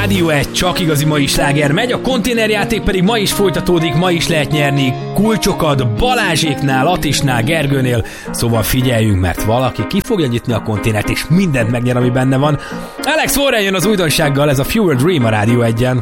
Rádió 1, csak igazi mai sláger megy, a konténerjáték pedig ma is folytatódik, ma is lehet nyerni kulcsokat Balázséknál, Atisnál, Gergőnél, szóval figyeljünk, mert valaki ki fogja nyitni a konténert, és mindent megnyer, ami benne van. Alex Warren jön az újdonsággal, ez a Fewer Dream a Rádió 1-en.